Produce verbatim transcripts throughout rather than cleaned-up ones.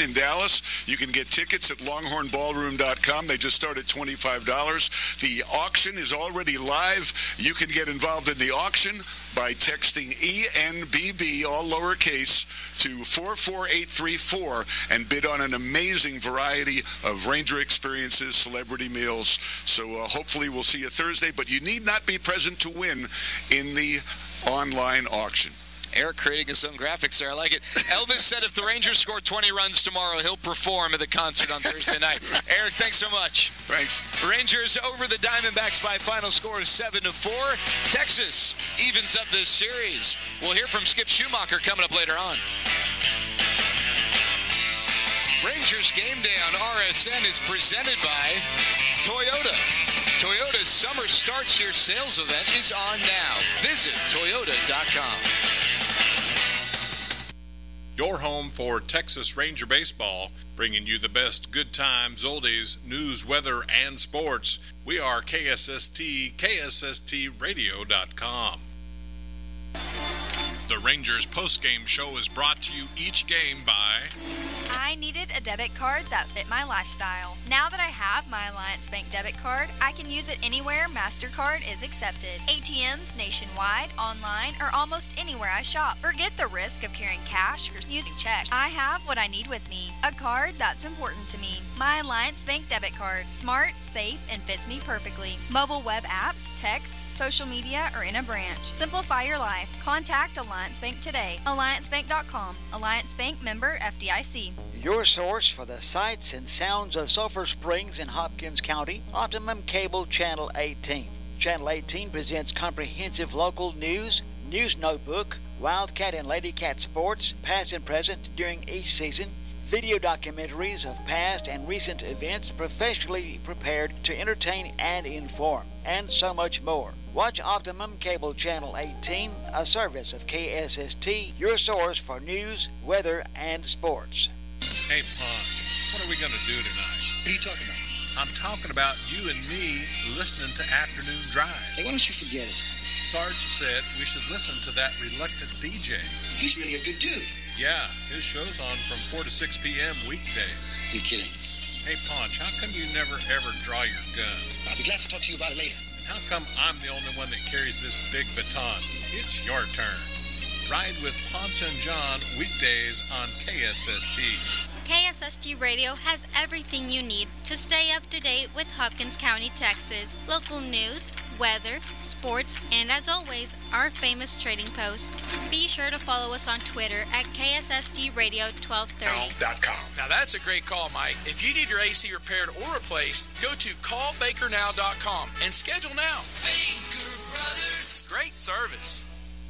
in Dallas. You can get tickets at longhorn ballroom dot com. They just start at twenty-five dollars. The auction is already live. You can get involved in the auction by texting E N B B, all lowercase, to four four eight three four and bid on an amazing variety of Ranger experiences, celebrity meals. So uh, hopefully we'll see you Thursday, but you need not be present to win in the online auction. Eric creating his own graphics there. I like it. Elvis said if the Rangers score twenty runs tomorrow, he'll perform at the concert on Thursday night. Eric, thanks so much. Thanks. Rangers over the Diamondbacks by a final score of seven to four. Texas evens up this series. We'll hear from Skip Schumacher coming up later on. Rangers Game Day on R S N is presented by Toyota. Toyota's Summer Starts Here sales event is on now. Visit toyota dot com. Your home for Texas Ranger baseball, bringing you the best good times, oldies, news, weather, and sports. We are K S S T, K S S T radio dot com. The Rangers postgame show is brought to you each game by... I needed a debit card that fit my lifestyle. Now that I have my Alliance Bank debit card, I can use it anywhere MasterCard is accepted. A T Ms nationwide, online, or almost anywhere I shop. Forget the risk of carrying cash or using checks. I have what I need with me. A card that's important to me. My Alliance Bank debit card. Smart, safe, and fits me perfectly. Mobile web apps, text, social media, or in a branch. Simplify your life. Contact Alliance Bank today. alliance bank dot com. Alliance Bank member F D I C. Your source for the sights and sounds of Sulphur Springs in Hopkins County, Optimum Cable Channel eighteen. Channel eighteen presents comprehensive local news, news notebook, Wildcat and Ladycat sports, past and present during each season, video documentaries of past and recent events professionally prepared to entertain and inform, and so much more. Watch Optimum Cable Channel eighteen, a service of K S S T, your source for news, weather, and sports. Hey, Punch, what are we going to do tonight? What are you talking about? I'm talking about you and me listening to Afternoon Drive. Hey, why don't you forget it? Sarge said we should listen to that reluctant D J. He's really a good dude. Yeah, his show's on from four to six p.m. weekdays. You're kidding. Hey, Punch, how come you never ever draw your gun? I'll be glad to talk to you about it later. And how come I'm the only one that carries this big baton? It's your turn. Ride with Ponch and John weekdays on K S S T. K S S T Radio has everything you need to stay up to date with Hopkins County, Texas. Local news, weather, sports, and as always, our famous trading post. Be sure to follow us on Twitter at K S S T Radio twelve thirty. Now that's a great call, Mike. If you need your A C repaired or replaced, go to call baker now dot com and schedule now. Baker Brothers. Great service.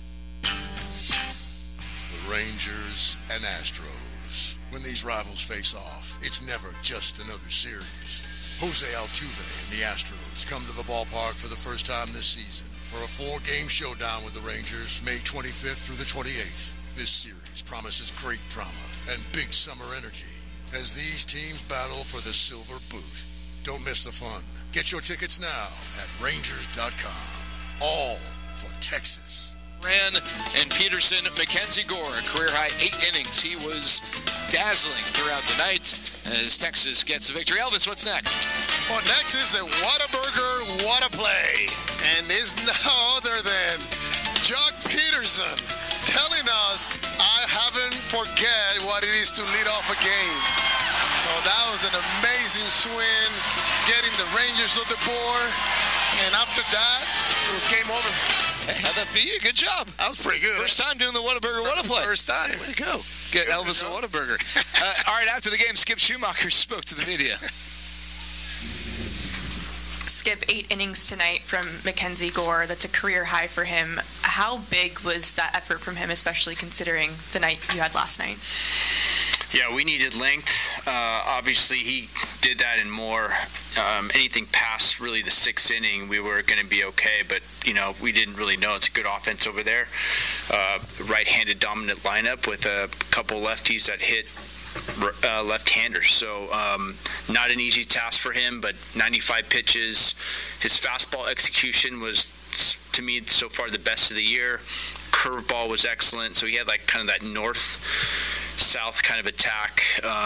The Rangers and Astros. When these rivals face off, it's never just another series. Jose Altuve and the Astros come to the ballpark for the first time this season for a four-game showdown with the Rangers, May twenty-fifth through the twenty-eighth. This series promises great drama and big summer energy as these teams battle for the silver boot. Don't miss the fun. Get your tickets now at rangers dot com. All for Texas. Ran and Peterson, Mackenzie Gore, career-high eight innings. He was dazzling throughout the night as Texas gets the victory. Elvis, what's next? Well, next is the Whataburger What a Play, and is no other than Jock Peterson telling us, I haven't forget what it is to lead off a game. So that was an amazing swing, getting the Rangers on the board, and after that, it was game over. Hey, how'd that be? Good job. That was pretty good. First time doing the Whataburger What a Play. First time. Way to go. Get Elvis a Whataburger. uh, all right, after the game, Skip Schumacher spoke to the media. Skip, eight innings tonight from Mackenzie Gore. That's a career high for him. How big was that effort from him, especially considering the night you had last night? Yeah, we needed length. Uh, obviously, he did that in more. Um, anything past really the sixth inning, we were going to be okay. But, you know, we didn't really know. It's a good offense over there. Uh, right-handed dominant lineup with a couple lefties that hit uh, left-handers. So um, not an easy task for him, but ninety-five pitches. His fastball execution was, to me, so far the best of the year. Curveball was excellent. So he had like kind of that north south kind of attack.